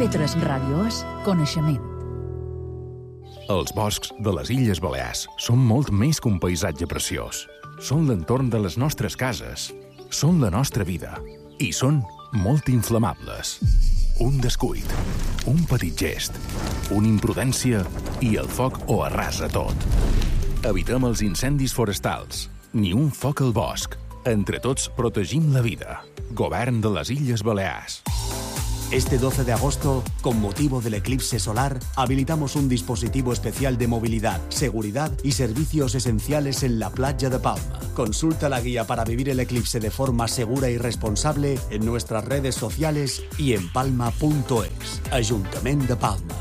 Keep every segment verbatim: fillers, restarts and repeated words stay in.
T V tres Ràdio és coneixement. Els boscs de les Illes Balears són molt més que un paisatge preciós. Són l'entorn de les nostres cases, són la nostra vida i són molt inflamables. Un descuit, un petit gest, una imprudència i el foc ho arrasa tot. Evitem els incendis forestals, ni un foc al bosc. Entre tots protegim la vida. Govern de les Illes Balears. Este doce de agosto, con motivo del eclipse solar, habilitamos un dispositivo especial de movilidad, seguridad y servicios esenciales en la playa de Palma. Consulta la guía para vivir el eclipse de forma segura y responsable en nuestras redes sociales y en palma punto es. Ayuntamiento de Palma.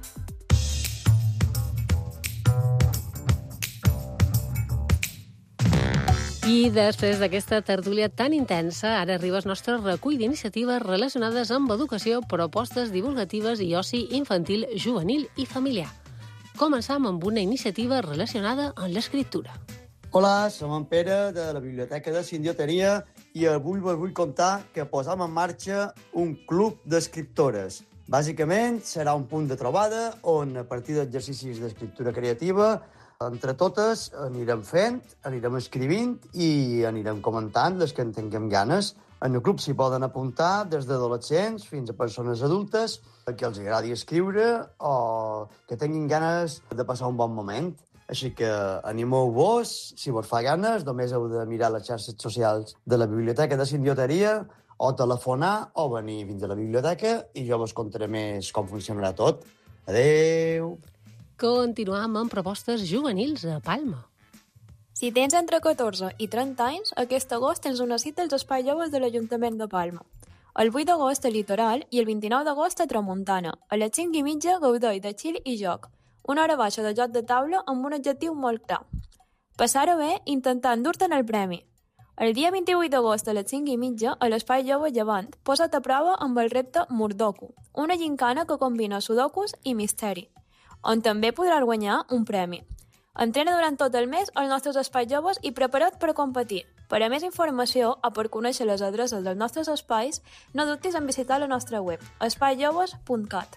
I després d'aquesta tertúlia tan intensa, ara arriba el nostre recull d'iniciatives relacionades amb educació, propostes divulgatives i oci infantil, juvenil i familiar. Començam amb una iniciativa relacionada amb l'escriptura. Hola, som en Pere, de la Biblioteca de Sindioteria, i avui vos vull contar que posam en marxa un club d'escriptores. Bàsicament, serà un punt de trobada on, a partir d'exercicis d'escriptura creativa, entre totes anirem fent, anirem escrivint i anirem comentant les que en tinguem ganes. En el club s'hi poden apuntar des d'adolescents fins a persones adultes que els agradi escriure o que tinguin ganes de passar un bon moment. Així que animeu-vos, si vos fa ganes, només heu de mirar les xarxes socials de la Biblioteca de Sindioteria o telefonar o venir fins a la biblioteca i jo vos contaré més com funcionarà tot. Adeu! Continuam amb propostes juvenils a Palma. Si tens entre catorze i trenta anys, aquest agost tens una cita als Espais Joves de l'Ajuntament de Palma. El vuit d'agost a Litoral i el vint-i-nou d'agost a Tramuntana. A les cinc i mitja gaudeix de chill i joc. Una hora baixa de joc de taula amb un objectiu molt clar. Passar-ho bé intentant dur-te'n el premi. El dia vint-i-vuit d'agost a les cinc i mitja, a l'Espai Jove Llevant, posa't a prova amb el repte Murdoku, una gincana que combina sudokus i misteri, on també podràs guanyar un premi. Entrena durant tot el mes als nostres espais joves i prepara't per competir. Per a més informació o per conèixer les adreces dels nostres espais, no dubtis en visitar la nostra web, espai joves punt cat.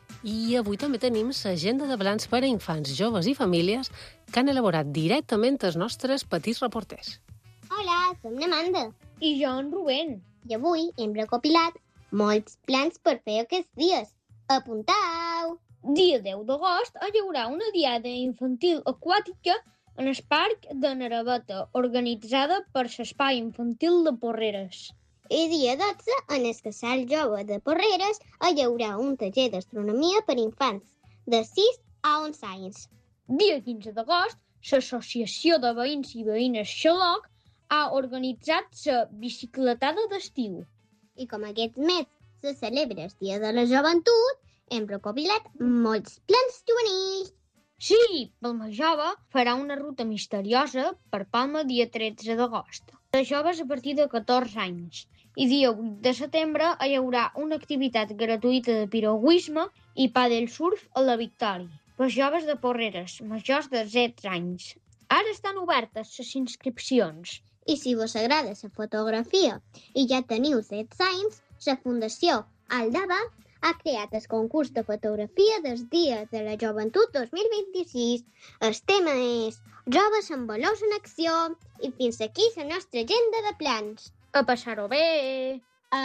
I avui també tenim l'agenda de plans per a infants, joves i famílies que han elaborat directament els nostres petits reporters. Hola, som l'Amanda. I jo, en Rubén. I avui hem recopilat molts plans per fer aquests dies. Apuntau! Dia deu d'agost hi haurà una diada infantil aquàtica en el Parc de Naraveta, organitzada per l'Espai Infantil de Porreres. I dia dotze, en el Casal Jove de Porreres, hi haurà un taller d'astronomia per infants, de sis a onze anys. Dia quinze d'agost, l'Associació de Veïns i Veïnes Xaloc ha organitzat la bicicletada d'estiu. I com aquest mes se celebra el Dia de la Joventut, hem recopilat molts plans juvenils. Sí, Palma Jove farà una ruta misteriosa per Palma dia tretze d'agost. De joves a partir de catorze anys. I dia vuit de setembre hi haurà una activitat gratuïta de piragüisme i pàdel surf a la Victòria. Per joves de Porreres, majors de setze anys. Ara estan obertes les inscripcions. I si vos agrada la fotografia i ja teniu setze anys, la Fundació Aldaba ha creat el concurs de fotografia del Dia de la Joventut dos mil vint-i-sis. El tema és Joves amb valors en acció. I fins aquí la nostra agenda de plans. A passar-ho bé!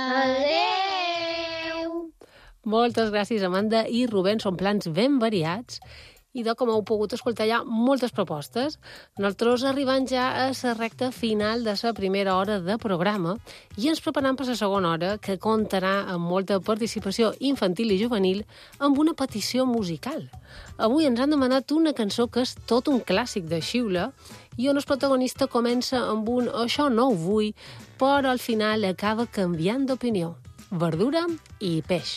Adeu! Moltes gràcies, Amanda i Rubén. Són plans ben variats i de com heu pogut escoltar ja moltes propostes. Nosaltres arribant ja a la recta final de la primera hora de programa i ens preparem per la segona hora, que comptarà amb molta participació infantil i juvenil amb una petició musical. Avui ens han demanat una cançó que és tot un clàssic de xiula i on el protagonista comença amb un «això no ho vull», però al final acaba canviant d'opinió. Verdura i peix.